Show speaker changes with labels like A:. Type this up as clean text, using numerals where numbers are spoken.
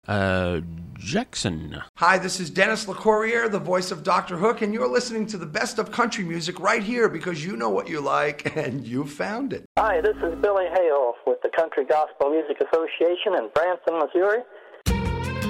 A: Jackson.
B: Hi, this is Dennis LeCourrier, the voice of Dr. Hook, and you're listening to the best of country music right here because you know what you like and you found it.
C: Hi, this is Billy Hayhoff with the Country Gospel Music Association in Branson, Missouri,